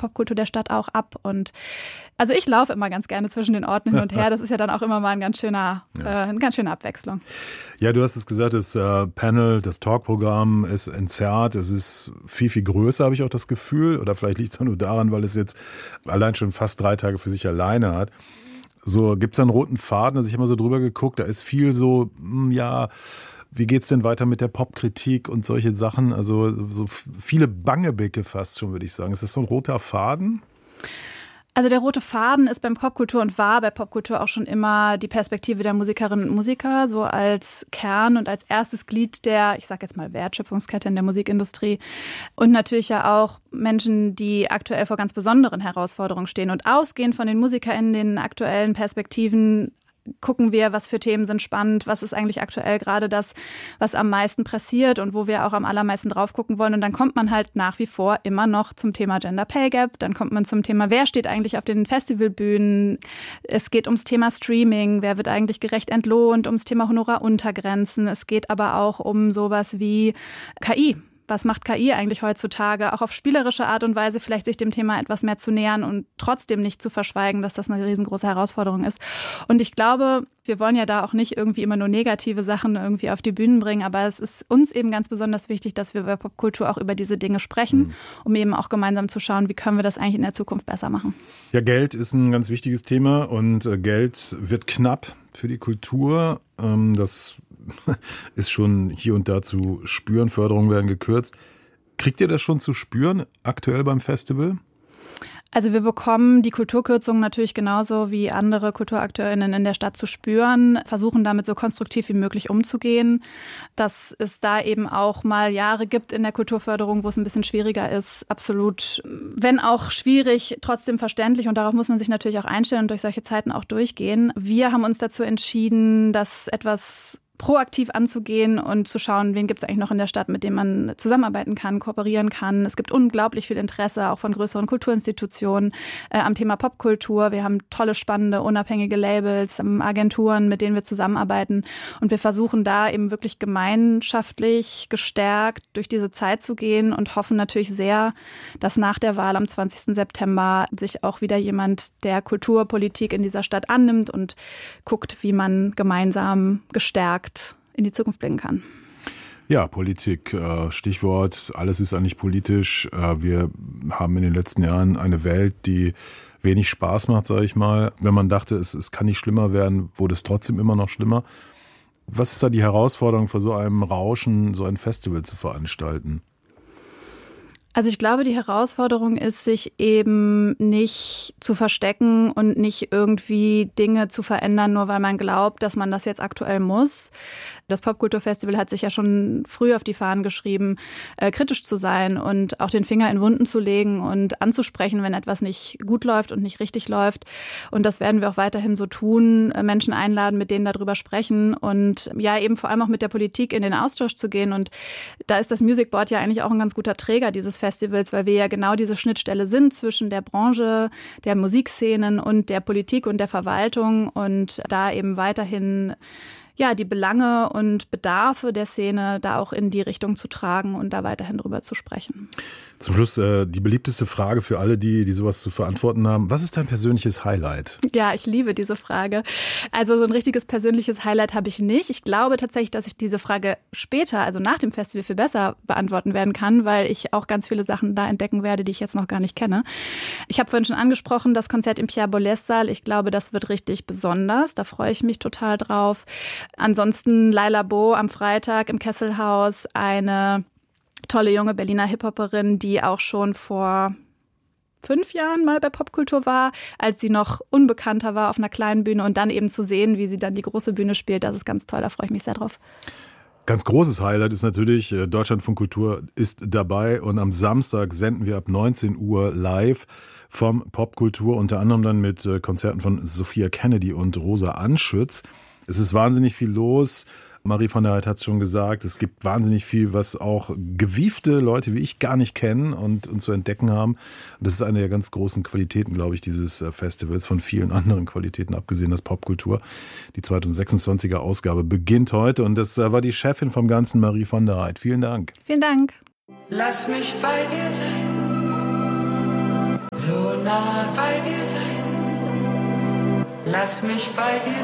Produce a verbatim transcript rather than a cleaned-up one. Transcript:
Popkultur der Stadt auch ab. Und also ich laufe immer ganz gerne zwischen den Orten hin und her. Das ist ja dann auch immer mal ein ganz schöner, ja. äh, eine ganz schöne Abwechslung. Ja, du hast es gesagt, das äh, Panel, das Talkprogramm ist entzerrt. Es ist viel, viel größer, habe ich auch das Gefühl. Oder vielleicht liegt es auch nur daran, weil es jetzt allein schon fast drei Tage für sich alleine hat. So, gibt es da einen roten Faden? Also ich habe mal so drüber geguckt, da ist viel so, ja, wie geht's denn weiter mit der Popkritik und solche Sachen? Also so viele bange Blicke fast schon, würde ich sagen. Ist das so ein roter Faden? Also der rote Faden ist beim Popkultur und war bei Popkultur auch schon immer die Perspektive der Musikerinnen und Musiker, so als Kern und als erstes Glied der, ich sag jetzt mal, Wertschöpfungskette in der Musikindustrie. Und natürlich ja auch Menschen, die aktuell vor ganz besonderen Herausforderungen stehen. Und ausgehend von den MusikerInnen, den aktuellen Perspektiven, gucken wir, was für Themen sind spannend, was ist eigentlich aktuell gerade das, was am meisten pressiert und wo wir auch am allermeisten drauf gucken wollen. Und dann kommt man halt nach wie vor immer noch zum Thema Gender Pay Gap. Dann kommt man zum Thema, wer steht eigentlich auf den Festivalbühnen? Es geht ums Thema Streaming, wer wird eigentlich gerecht entlohnt, ums Thema Honoraruntergrenzen. Es geht aber auch um sowas wie K I. Was macht K I eigentlich heutzutage? Auch auf spielerische Art und Weise vielleicht sich dem Thema etwas mehr zu nähern und trotzdem nicht zu verschweigen, dass das eine riesengroße Herausforderung ist. Und ich glaube, wir wollen ja da auch nicht irgendwie immer nur negative Sachen irgendwie auf die Bühnen bringen, aber es ist uns eben ganz besonders wichtig, dass wir bei Popkultur auch über diese Dinge sprechen, mhm. um eben auch gemeinsam zu schauen, wie können wir das eigentlich in der Zukunft besser machen. Ja, Geld ist ein ganz wichtiges Thema und Geld wird knapp für die Kultur. Das ist schon hier und da zu spüren, Förderungen werden gekürzt. Kriegt ihr das schon zu spüren, aktuell beim Festival? Also wir bekommen die Kulturkürzungen natürlich genauso wie andere KulturakteurInnen in der Stadt zu spüren, versuchen damit so konstruktiv wie möglich umzugehen. Dass es da eben auch mal Jahre gibt in der Kulturförderung, wo es ein bisschen schwieriger ist, absolut, wenn auch schwierig, trotzdem verständlich und darauf muss man sich natürlich auch einstellen und durch solche Zeiten auch durchgehen. Wir haben uns dazu entschieden, das etwas proaktiv anzugehen und zu schauen, wen gibt es eigentlich noch in der Stadt, mit dem man zusammenarbeiten kann, kooperieren kann. Es gibt unglaublich viel Interesse, auch von größeren Kulturinstitutionen äh, am Thema Popkultur. Wir haben tolle, spannende, unabhängige Labels, ähm, Agenturen, mit denen wir zusammenarbeiten. Und wir versuchen da eben wirklich gemeinschaftlich gestärkt durch diese Zeit zu gehen und hoffen natürlich sehr, dass nach der Wahl am zwanzigsten September sich auch wieder jemand der Kulturpolitik in dieser Stadt annimmt und guckt, wie man gemeinsam gestärkt in die Zukunft blicken kann. Ja, Politik, Stichwort, alles ist eigentlich politisch. Wir haben in den letzten Jahren eine Welt, die wenig Spaß macht, sage ich mal. Wenn man dachte, es, es kann nicht schlimmer werden, wurde es trotzdem immer noch schlimmer. Was ist da die Herausforderung für so einem Rauschen, so ein Festival zu veranstalten? Also ich glaube, die Herausforderung ist, sich eben nicht zu verstecken und nicht irgendwie Dinge zu verändern, nur weil man glaubt, dass man das jetzt aktuell muss. Das Popkulturfestival hat sich ja schon früh auf die Fahnen geschrieben, äh, kritisch zu sein und auch den Finger in Wunden zu legen und anzusprechen, wenn etwas nicht gut läuft und nicht richtig läuft. Und das werden wir auch weiterhin so tun, äh, Menschen einladen, mit denen darüber sprechen und ja eben vor allem auch mit der Politik in den Austausch zu gehen. Und da ist das Music Board ja eigentlich auch ein ganz guter Träger dieses Festivals, weil wir ja genau diese Schnittstelle sind zwischen der Branche, der Musikszenen und der Politik und der Verwaltung und da eben weiterhin ja, die Belange und Bedarfe der Szene da auch in die Richtung zu tragen und da weiterhin drüber zu sprechen. Zum Schluss äh, die beliebteste Frage für alle, die, die sowas zu verantworten haben. Was ist dein persönliches Highlight? Ja, ich liebe diese Frage. Also so ein richtiges persönliches Highlight habe ich nicht. Ich glaube tatsächlich, dass ich diese Frage später, also nach dem Festival, viel besser beantworten werden kann, weil ich auch ganz viele Sachen da entdecken werde, die ich jetzt noch gar nicht kenne. Ich habe vorhin schon angesprochen, das Konzert im Pierre Boulez-Saal. Ich glaube, das wird richtig besonders. Da freue ich mich total drauf. Ansonsten Laila Bo am Freitag im Kesselhaus, eine tolle junge Berliner Hip-Hopperin, die auch schon vor fünf Jahren mal bei Popkultur war, als sie noch unbekannter war auf einer kleinen Bühne und dann eben zu sehen, wie sie dann die große Bühne spielt, das ist ganz toll, da freue ich mich sehr drauf. Ganz großes Highlight ist natürlich, Deutschlandfunk Kultur ist dabei und am Samstag senden wir ab neunzehn Uhr live vom Popkultur, unter anderem dann mit Konzerten von Sophia Kennedy und Rosa Anschütz. Es ist wahnsinnig viel los. Marie von der Heydt hat es schon gesagt, es gibt wahnsinnig viel, was auch gewiefte Leute wie ich gar nicht kennen und, und zu entdecken haben. Und das ist eine der ganz großen Qualitäten, glaube ich, dieses Festivals, von vielen anderen Qualitäten abgesehen, das Popkultur. Die zweitausendsechsundzwanziger Ausgabe beginnt heute und das war die Chefin vom Ganzen, Marie von der Heydt. Vielen Dank. Vielen Dank. Lass mich bei dir sein. nah bei dir sein. Lass mich bei dir